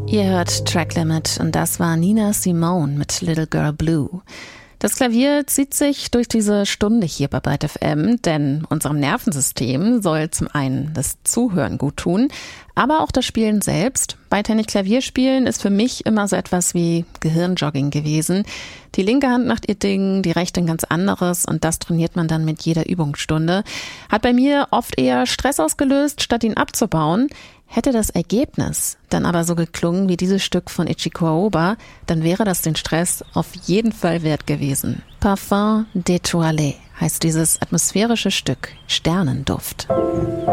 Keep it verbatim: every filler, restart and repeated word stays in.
Ihr hört Track Limit und das war Nina Simone mit Little Girl Blue. Das Klavier zieht sich durch diese Stunde hier bei Byte F M, denn unserem Nervensystem soll zum einen das Zuhören gut tun, aber auch das Spielen selbst. Beidhändig Klavierspielen ist für mich immer so etwas wie Gehirnjogging gewesen. Die linke Hand macht ihr Ding, die rechte ein ganz anderes und das trainiert man dann mit jeder Übungsstunde. Hat bei mir oft eher Stress ausgelöst, statt ihn abzubauen. Hätte das Ergebnis dann aber so geklungen wie dieses Stück von Ichiko Aoba, dann wäre das den Stress auf jeden Fall wert gewesen. Parfum d'étoilé heißt dieses atmosphärische Stück, Sternenduft.